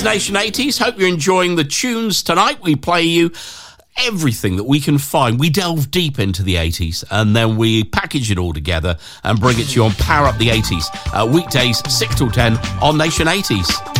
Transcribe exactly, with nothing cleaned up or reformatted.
Nation eighties. Hope you're enjoying the tunes tonight. We play you everything that we can find. We delve deep into the eighties and then we package it all together and bring it to you on Power Up the eighties. Uh, weekdays, six till ten on Nation eighties.